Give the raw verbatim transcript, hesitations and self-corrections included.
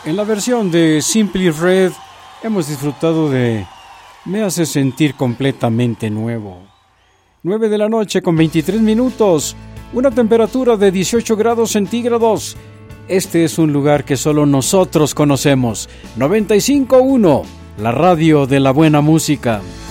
En la versión de Simply Red hemos disfrutado de Me hace sentir completamente nuevo. nueve de la noche con veintitrés minutos, una temperatura de dieciocho grados centígrados. Este es un lugar que solo nosotros conocemos. noventa y cinco punto uno, la radio de la buena música.